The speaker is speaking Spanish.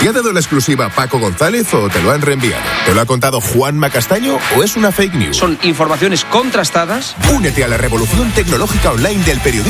¿Te ha dado la exclusiva Paco González o te lo han reenviado? ¿Te lo ha contado Juanma Castaño o es una fake news? Son informaciones contrastadas. Únete a la revolución tecnológica online del periodismo